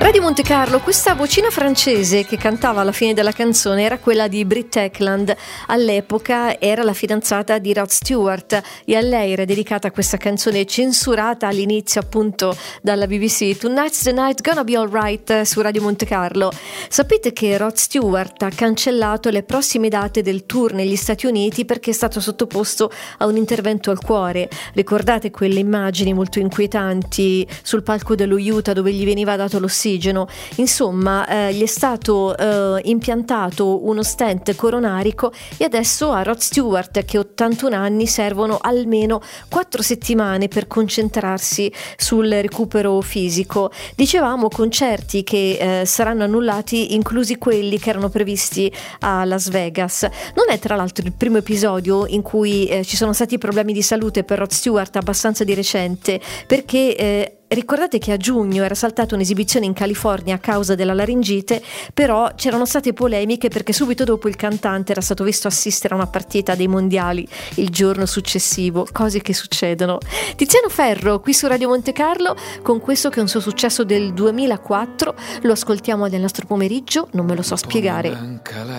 Radio Monte Carlo, questa vocina francese che cantava alla fine della canzone era quella di Britt Ekland. All'epoca era la fidanzata di Rod Stewart e a lei era dedicata questa canzone censurata all'inizio appunto dalla BBC. Tonight's the night, gonna be alright su Radio Monte Carlo. Sapete che Rod Stewart ha cancellato le prossime date del tour negli Stati Uniti perché è stato sottoposto a un intervento al cuore. Ricordate quelle immagini molto inquietanti sul palco dello Utah dove gli veniva dato l'ossigeno? Insomma, gli è stato impiantato uno stent coronarico e adesso a Rod Stewart, che ha 81 anni, servono almeno 4 settimane per concentrarsi sul recupero fisico. Dicevamo concerti che saranno annullati, inclusi quelli che erano previsti a Las Vegas. Non è tra l'altro il primo episodio in cui ci sono stati problemi di salute per Rod Stewart, abbastanza di recente, perché ricordate che a giugno era saltata un'esibizione in California a causa della laringite, però c'erano state polemiche perché subito dopo il cantante era stato visto assistere a una partita dei mondiali il giorno successivo, cose che succedono. Tiziano Ferro qui su Radio Monte Carlo con questo che è un suo successo del 2004, lo ascoltiamo nel nostro pomeriggio, non me lo so spiegare.